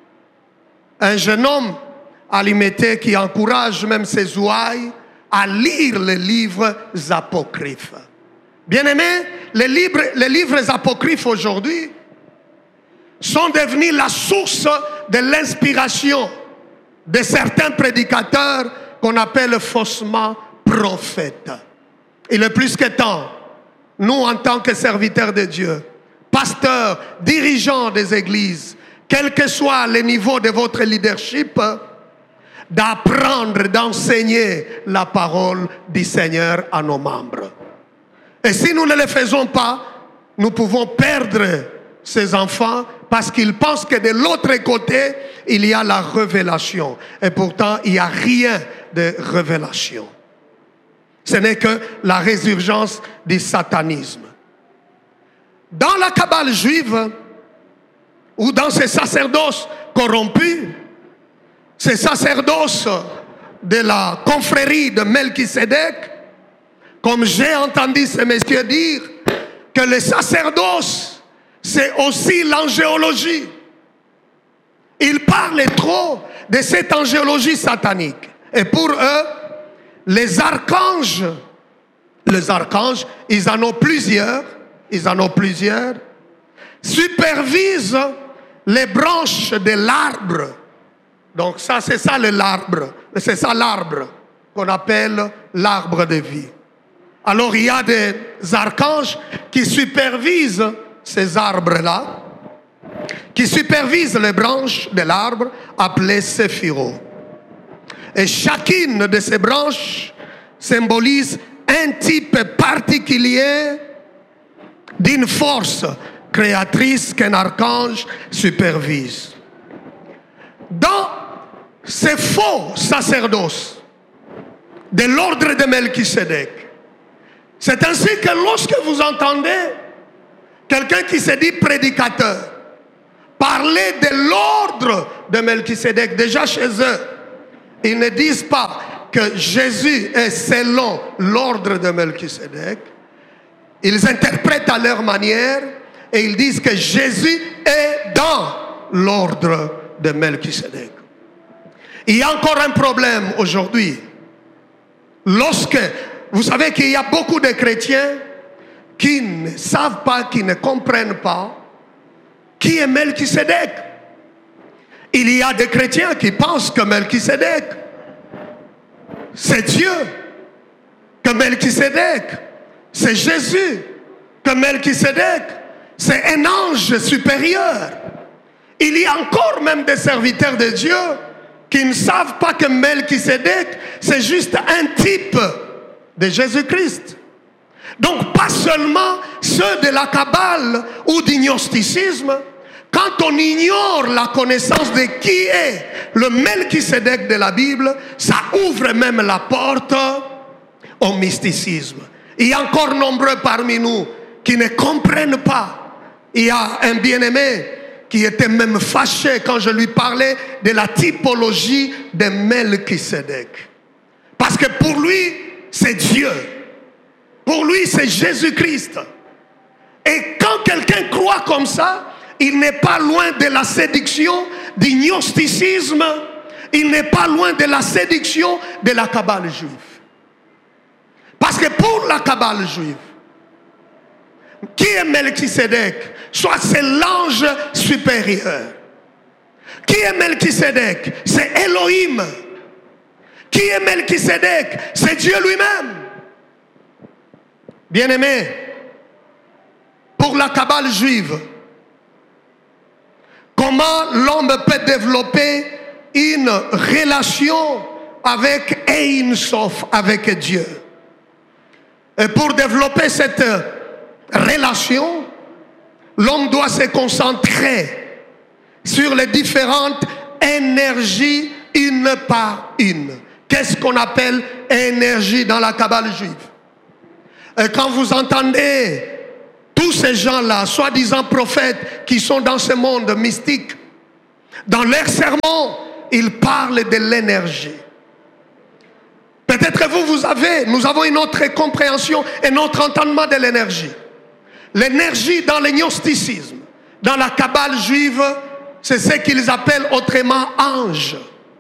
un jeune homme Alimété qui encourage même ses ouailles à lire les livres apocryphes. Bien aimés, les livres, les livres apocryphes aujourd'hui sont devenus la source de l'inspiration de certains prédicateurs qu'on appelle faussement prophètes. Il est plus que temps, nous en tant que serviteurs de Dieu, pasteurs, dirigeants des églises, quel que soit le niveau de votre leadership, d'apprendre, d'enseigner la parole du Seigneur à nos membres. Et si nous ne le faisons pas, nous pouvons perdre ces enfants parce qu'ils pensent que de l'autre côté, il y a la révélation. Et pourtant, il n'y a rien de révélation. Ce n'est que la résurgence du satanisme. Dans la Kabbale juive, ou dans ces sacerdoces corrompus, ces sacerdoces de la confrérie de Melchisédek, comme j'ai entendu ces messieurs dire, que le sacerdoce, c'est aussi l'angéologie. Ils parlent trop de cette angéologie satanique. Et pour eux, les archanges, les archanges, ils en ont plusieurs, ils en ont plusieurs, supervisent les branches de l'arbre. Donc ça, c'est ça l'arbre. C'est ça l'arbre qu'on appelle l'arbre de vie. Alors il y a des archanges qui supervisent ces arbres-là, qui supervisent les branches de l'arbre appelées séphirot. Et chacune de ces branches symbolise un type particulier d'une force créatrice qu'un archange supervise. Dans ces faux sacerdoces de l'ordre de Melchisédek, c'est ainsi que lorsque vous entendez quelqu'un qui se dit prédicateur parler de l'ordre de Melchisédek, déjà chez eux, ils ne disent pas que Jésus est selon l'ordre de Melchisédek. Ils interprètent à leur manière et ils disent que Jésus est dans l'ordre de Melchisédek. Il y a encore un problème aujourd'hui. Lorsque, vous savez qu'il y a beaucoup de chrétiens qui ne savent pas, qui ne comprennent pas qui est Melchisédek. Il y a des chrétiens qui pensent que Melchisédek, c'est Dieu, que Melchisédek, c'est Jésus, que Melchisédek, c'est un ange supérieur. Il y a encore même des serviteurs de Dieu qui ne savent pas que Melchisédek, c'est juste un type de Jésus-Christ. Donc pas seulement ceux de la Kabbale ou du gnosticisme. Quand on ignore la connaissance de qui est le Melchisédek de la Bible, ça ouvre même la porte au mysticisme. Il y a encore nombreux parmi nous qui ne comprennent pas. Il y a un bien-aimé qui était même fâché quand je lui parlais de la typologie de Melchisédek. Parce que pour lui, c'est Dieu. Pour lui, c'est Jésus-Christ. Et quand quelqu'un croit comme ça, il n'est pas loin de la séduction du gnosticisme, il n'est pas loin de la séduction de la Kabbale juive. Parce que pour la Kabbale juive, qui est Melchisédek? Soit c'est l'ange supérieur. Qui est Melchisédek? C'est Elohim. Qui est Melchisédek? C'est Dieu lui-même. Bien-aimé, pour la Kabbale juive, comment l'homme peut développer une relation avec Ein Sof, avec Dieu? Et pour développer cette relation, l'homme doit se concentrer sur les différentes énergies une par une. Qu'est-ce qu'on appelle énergie dans la Kabbale juive? Et quand vous entendez tous ces gens-là, soi-disant prophètes, qui sont dans ce monde mystique, dans leurs sermons, ils parlent de l'énergie. Peut-être que vous, vous avez, nous avons une autre compréhension et notre entendement de l'énergie. L'énergie dans le gnosticisme, dans la Kabbale juive, c'est ce qu'ils appellent autrement ange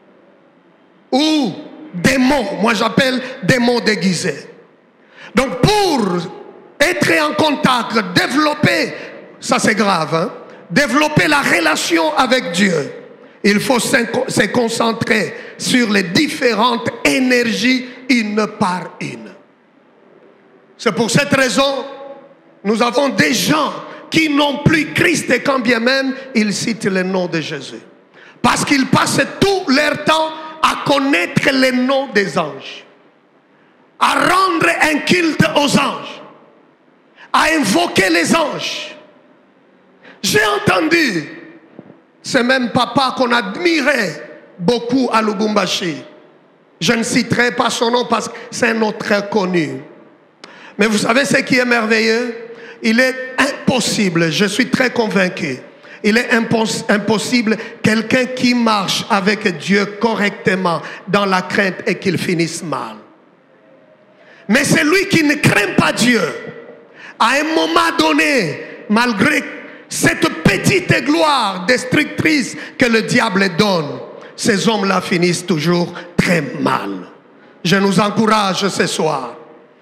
ou démon. Moi j'appelle démon déguisé. Donc pour être en contact, développer, ça c'est grave, hein, développer la relation avec Dieu, il faut se concentrer sur les différentes énergies une par une. C'est pour cette raison, nous avons des gens qui n'ont plus Christ et quand bien même ils citent le nom de Jésus. Parce qu'ils passent tout leur temps à connaître les noms des anges, à rendre un culte aux anges, à invoquer les anges. J'ai entendu ce même papa qu'on admirait beaucoup à Lubumbashi. Je ne citerai pas son nom parce que c'est un autre très connu. Mais vous savez ce qui est merveilleux? Il est impossible, je suis très convaincu, il est impos- impossible quelqu'un qui marche avec Dieu correctement dans la crainte et qu'il finisse mal. Mais celui qui ne craint pas Dieu, à un moment donné, malgré cette petite gloire destructrice que le diable donne, ces hommes-là finissent toujours très mal. Je nous encourage ce soir,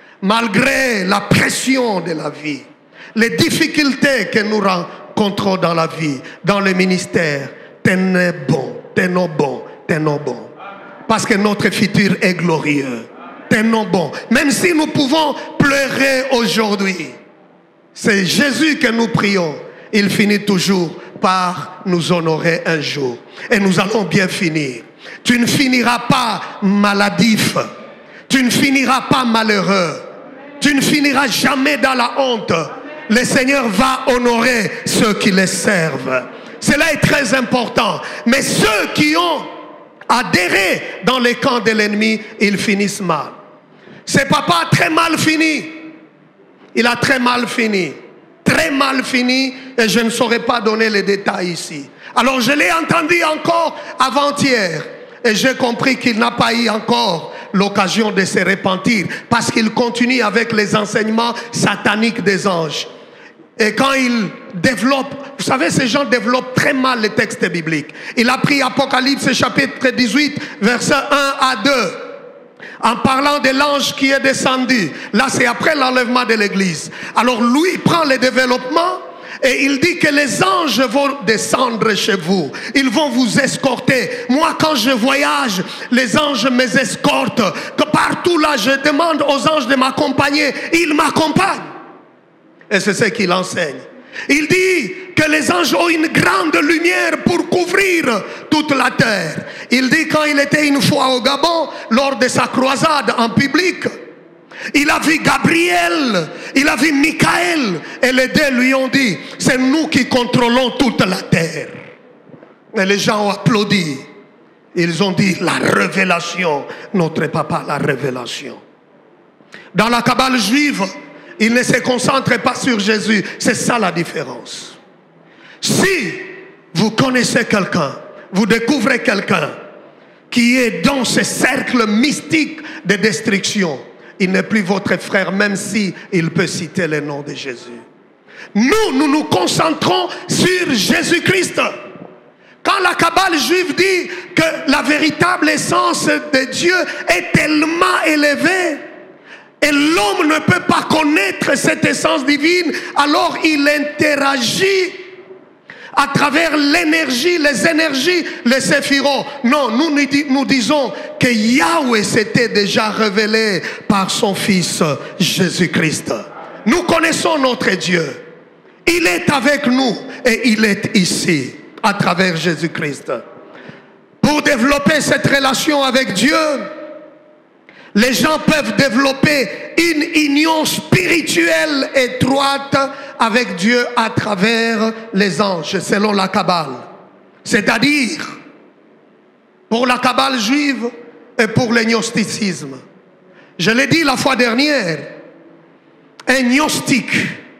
malgré la pression de la vie, les difficultés que nous rencontrons dans la vie, dans le ministère, tenez bon, tenons bon, tenons bon. Parce que notre futur est glorieux. Tenons bon. Même si nous pouvons pleurer aujourd'hui, c'est Jésus que nous prions. Il finit toujours par nous honorer un jour. Et nous allons bien finir. Tu ne finiras pas maladif. Tu ne finiras pas malheureux. Tu ne finiras jamais dans la honte. Le Seigneur va honorer ceux qui les servent. Cela est très important. Mais ceux qui ont adhéré dans les camps de l'ennemi, ils finissent mal. Ce papa a très mal fini. Il a très mal fini. Très mal fini. Et je ne saurais pas donner les détails ici. Alors je l'ai entendu encore avant-hier. Et j'ai compris qu'il n'a pas eu encore l'occasion de se repentir. Parce qu'il continue avec les enseignements sataniques des anges. Et quand il développe, vous savez, ces gens développent très mal les textes bibliques. Il a pris Apocalypse chapitre dix-huit, versets un à deux. En parlant de l'ange qui est descendu. Là, c'est après l'enlèvement de l'église. Alors, lui prend le développement et il dit que les anges vont descendre chez vous. Ils vont vous escorter. Moi, quand je voyage, les anges m'escortent. Que partout là, je demande aux anges de m'accompagner. Ils m'accompagnent. Et c'est ce qu'il enseigne. Il dit que les anges ont une grande lumière pour couvrir toute la terre. Il dit quand il était une fois au Gabon, lors de sa croisade en public, il a vu Gabriel, il a vu Michael, et les deux lui ont dit, c'est nous qui contrôlons toute la terre. Et les gens ont applaudi. Ils ont dit, la révélation, notre papa, la révélation. Dans la Kabbale juive, il ne se concentre pas sur Jésus. C'est ça la différence. Si vous connaissez quelqu'un, vous découvrez quelqu'un qui est dans ce cercle mystique de destruction, il n'est plus votre frère, même si il peut citer le nom de Jésus. Nous, nous nous concentrons sur Jésus-Christ. Quand la Kabbale juive dit que la véritable essence de Dieu est tellement élevée et l'homme ne peut pas connaître cette essence divine, alors il interagit à travers l'énergie, les énergies, les séphirots. Non, nous nous disons que Yahweh s'était déjà révélé par son Fils Jésus-Christ. Nous connaissons notre Dieu. Il est avec nous et il est ici à travers Jésus-Christ. Pour développer cette relation avec Dieu, les gens peuvent développer une union spirituelle étroite avec Dieu à travers les anges, selon la Kabbale. C'est-à-dire, pour la Kabbale juive et pour le gnosticisme. Je l'ai dit la fois dernière, un gnostique,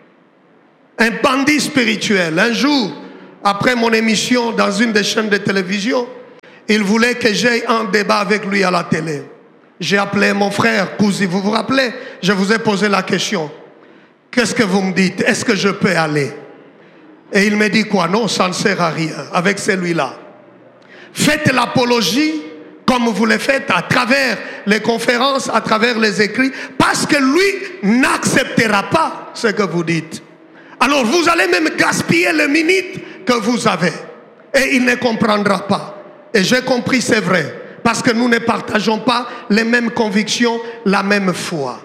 un bandit spirituel, un jour, après mon émission dans une des chaînes de télévision, il voulait que j'aille un débat avec lui à la télé. J'ai appelé mon frère Kouzi, vous vous rappelez? Je vous ai posé la question. Qu'est-ce que vous me dites? Est-ce que je peux aller? Et il me dit quoi? Non, ça ne sert à rien avec celui-là. Faites l'apologie comme vous le faites à travers les conférences, à travers les écrits, parce que lui n'acceptera pas ce que vous dites. Alors vous allez même gaspiller les minutes que vous avez. Et il ne comprendra pas. Et j'ai compris, c'est vrai. Parce que nous ne partageons pas les mêmes convictions, la même foi.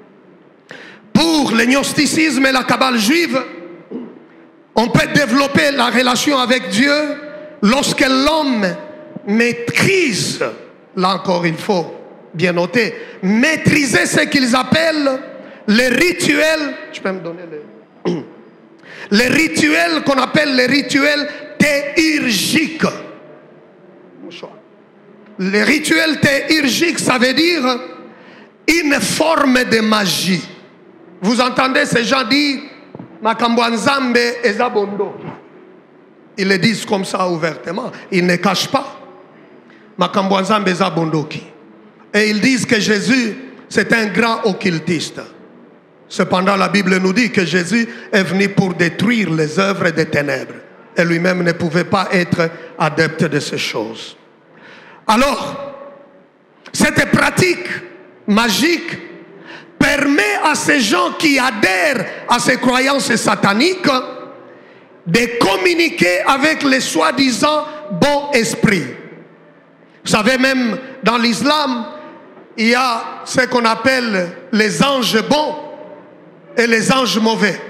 Pour le gnosticisme et la Kabbale juive, on peut développer la relation avec Dieu lorsque l'homme maîtrise, là encore il faut bien noter, maîtriser ce qu'ils appellent les rituels, je peux me donner les, les rituels qu'on appelle les rituels théurgiques. Les rituels théurgiques, ça veut dire une forme de magie. Vous entendez ces gens dire Makambo Nzambe ezabondo. Ils le disent comme ça ouvertement. Ils ne cachent pas. Makambo Nzambe ezabondoki. Et ils disent que Jésus, c'est un grand occultiste. Cependant, la Bible nous dit que Jésus est venu pour détruire les œuvres des ténèbres. Et lui-même ne pouvait pas être adepte de ces choses. Alors, cette pratique magique permet à ces gens qui adhèrent à ces croyances sataniques de communiquer avec les soi-disant bons esprits. Vous savez, même dans l'islam, il y a ce qu'on appelle les anges bons et les anges mauvais.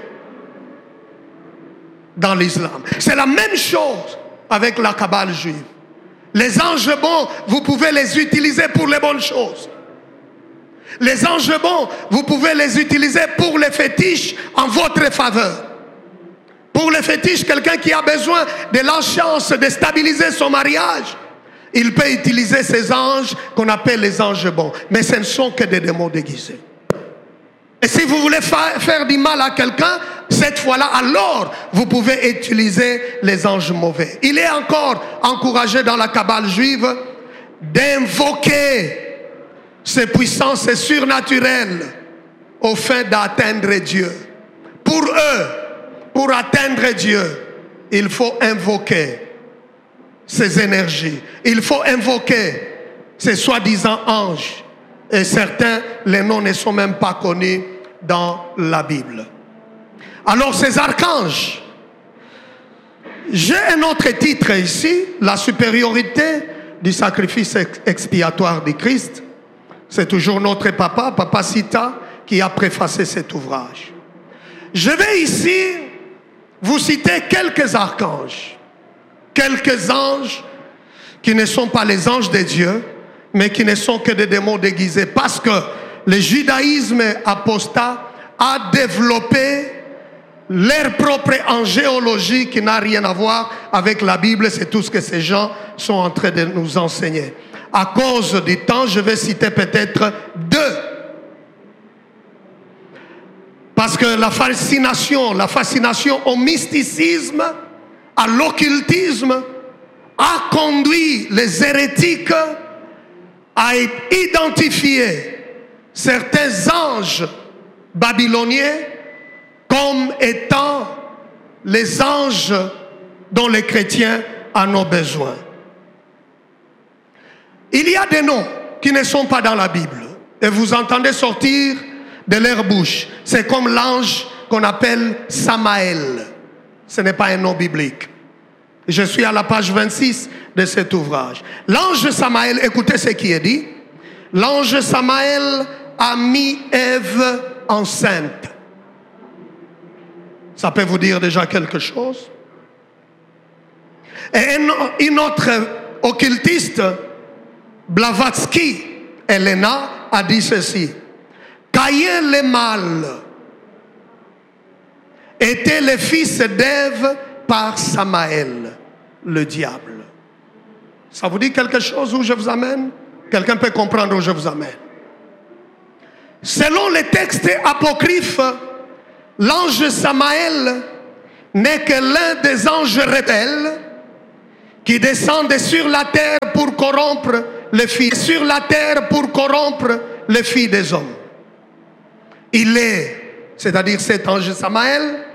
Dans l'islam. C'est la même chose avec la Kabbale juive. Les anges bons, vous pouvez les utiliser pour les bonnes choses. Les anges bons, vous pouvez les utiliser pour les fétiches en votre faveur. Pour les fétiches, quelqu'un qui a besoin de la chance de stabiliser son mariage, il peut utiliser ces anges qu'on appelle les anges bons. Mais ce ne sont que des démons déguisés. Et si vous voulez fa- faire du mal à quelqu'un, cette fois-là, alors, vous pouvez utiliser les anges mauvais. Il est encore encouragé dans la Kabbale juive d'invoquer ces puissances surnaturelles au fin d'atteindre Dieu. Pour eux, pour atteindre Dieu, il faut invoquer ces énergies. Il faut invoquer ces soi-disant anges. Et certains, les noms ne sont même pas connus dans la Bible. Alors ces archanges, j'ai un autre titre ici, la supériorité du sacrifice expiatoire du Christ. C'est toujours notre papa, Papa Sita, qui a préfacé cet ouvrage. Je vais ici vous citer quelques archanges, quelques anges qui ne sont pas les anges de Dieu, mais qui ne sont que des démons déguisés. Parce que le judaïsme apostat a développé leur propre angéologie qui n'a rien à voir avec la Bible. C'est tout ce que ces gens sont en train de nous enseigner. À cause du temps, je vais citer peut-être deux. Parce que la fascination, la fascination au mysticisme, à l'occultisme, a conduit les hérétiques à identifier certains anges babyloniens comme étant les anges dont les chrétiens en ont besoin. Il y a des noms qui ne sont pas dans la Bible et vous entendez sortir de leur bouche. C'est comme l'ange qu'on appelle Samaël. Ce n'est pas un nom biblique. Je suis à la page vingt-six de cet ouvrage. L'ange Samaël, écoutez ce qui est dit. L'ange Samaël a mis Ève enceinte. Ça peut vous dire déjà quelque chose. Et un, un autre occultiste, Blavatsky, Elena, a dit ceci. Caïn le mâle était le fils d'Ève par Samaël, le diable. Ça vous dit quelque chose où je vous amène? Quelqu'un peut comprendre où je vous amène? Selon les textes apocryphes, l'ange Samaël n'est que l'un des anges rebelles qui descendent sur la terre pour corrompre les filles, sur la terre pour corrompre les filles des hommes. Il est, c'est-à-dire cet ange Samaël,